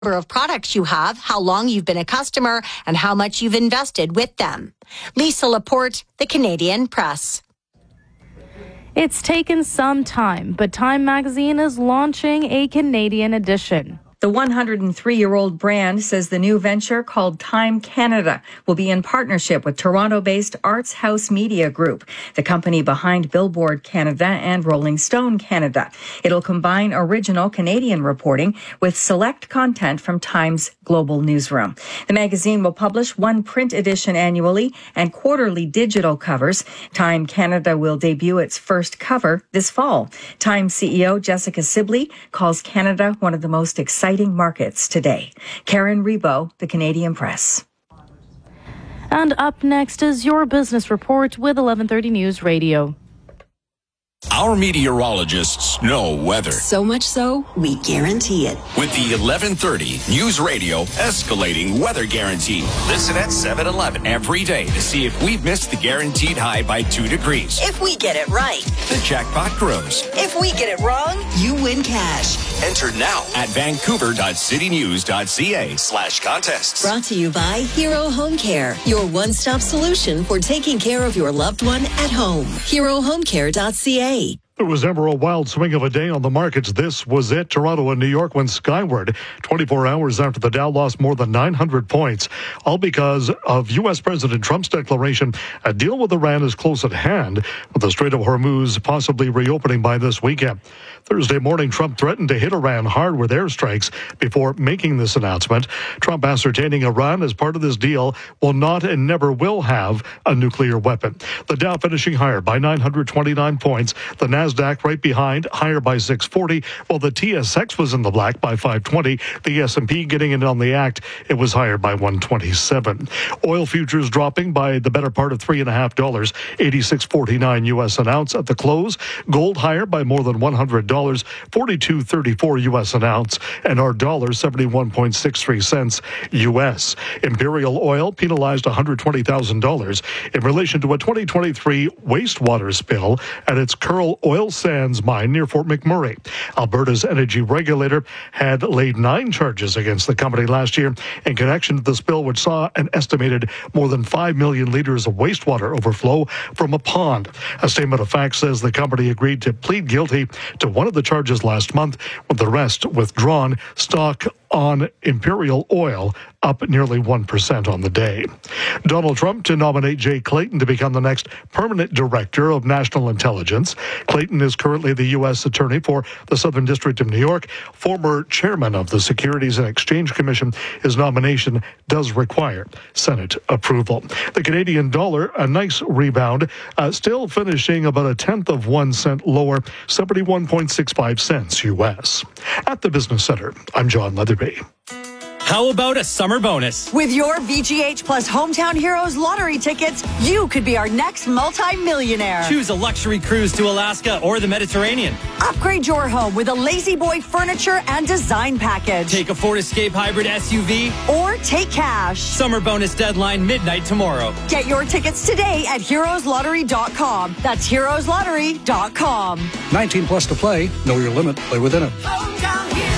of products you have, how long you've been a customer, and how much you've invested with them. Lisa Laporte, The Canadian Press. It's taken some time, but Time magazine is launching a Canadian edition. The 103-year-old brand says the new venture, called Time Canada, will be in partnership with Toronto-based Arts House Media Group, the company behind Billboard Canada and Rolling Stone Canada. It'll combine original Canadian reporting with select content from Time's global newsroom. The magazine will publish one print edition annually and quarterly digital covers. Time Canada will debut its first cover this fall. Time CEO Jessica Sibley calls Canada one of the most exciting markets today. Karen Rebo, The Canadian Press. And up next is your business report with 1130 News Radio. Our meteorologists know weather. So much so, we guarantee it. With the 1130 News Radio escalating weather guarantee. Listen at 7-Eleven every day to see if we've missed the guaranteed high by 2 degrees. If we get it right, the jackpot grows. If we get it wrong, you win cash. Enter now at vancouver.citynews.ca/contests. Brought to you by Hero Home Care, your one-stop solution for taking care of your loved one at home. HeroHomeCare.ca. It was ever a wild swing of a day on the markets. This was it. Toronto and New York went skyward 24 hours after the Dow lost more than 900 points, all because of U.S. President Trump's declaration a deal with Iran is close at hand, with the Strait of Hormuz possibly reopening by this weekend. Thursday morning, Trump threatened to hit Iran hard with airstrikes before making this announcement. Trump ascertaining Iran, as part of this deal, will not and never will have a nuclear weapon. The Dow finishing higher by 929 points. The NASDAQ right behind, higher by 640, while the TSX was in the black by 520. The S&P getting in on the act, it was higher by 127. Oil futures dropping by the better part of $3.50, $86.49 U.S. an ounce at the close. Gold higher by more than $100, $42.34 U.S. an ounce, and our dollar 71.63 cents U.S. Imperial Oil penalized $120,000 in relation to a 2023 wastewater spill at its Kearl Oil Sands mine near Fort McMurray. Alberta's energy regulator had laid 9 charges against the company last year in connection to the spill, which saw an estimated more than 5 million liters of wastewater overflow from a pond. A statement of facts says the company agreed to plead guilty to one of the charges last month, with the rest withdrawn. Stock on Imperial Oil up nearly 1% on the day. Donald Trump to nominate Jay Clayton to become the next permanent director of national intelligence. Clayton is currently the U.S. Attorney for the Southern District of New York, former chairman of the Securities and Exchange Commission. His nomination does require Senate approval. The Canadian dollar, a nice rebound, still finishing about 1/10 cent lower, 71.65 cents U.S. At the Business Center, I'm John Leatherby. How about a summer bonus? With your VGH Plus Hometown Heroes lottery tickets, you could be our next multi-millionaire. Choose a luxury cruise to Alaska or the Mediterranean. Upgrade your home with a Lazy Boy furniture and design package. Take a Ford Escape Hybrid SUV. Or take cash. Summer bonus deadline midnight tomorrow. Get your tickets today at heroeslottery.com. That's heroeslottery.com. 19 plus to play. Know your limit. Play within it. Hometown Heroes.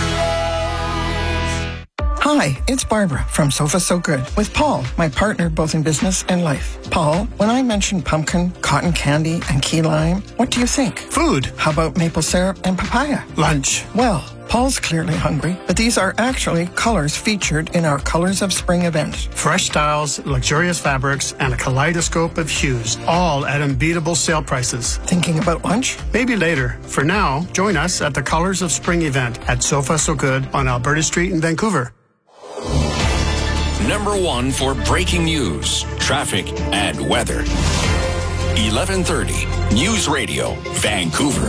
Hi, it's Barbara from Sofa So Good with Paul, my partner both in business and life. Paul, when I mentioned pumpkin, cotton candy, and key lime, what do you think? Food. How about maple syrup and papaya? Lunch. Well, Paul's clearly hungry, but these are actually colors featured in our Colors of Spring event. Fresh styles, luxurious fabrics, and a kaleidoscope of hues, all at unbeatable sale prices. Thinking about lunch? Maybe later. For now, join us at the Colors of Spring event at Sofa So Good on Alberta Street in Vancouver. Number 1 for breaking news, traffic, and weather. 1130 News Radio, Vancouver.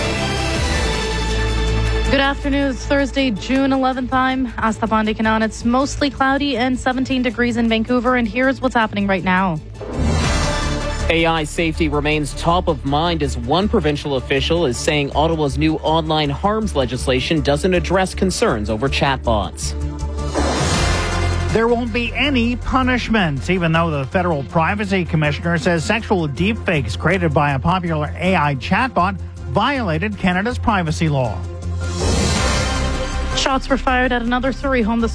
Good afternoon. It's Thursday, June 11th. I'm Asta Pandikanan. It's mostly cloudy and 17 degrees in Vancouver, and here's what's happening right now. AI safety remains top of mind as one provincial official is saying Ottawa's new online harms legislation doesn't address concerns over chatbots. There won't be any punishment, even though the federal privacy commissioner says sexual deepfakes created by a popular AI chatbot violated Canada's privacy law. Shots were fired at another Surrey home this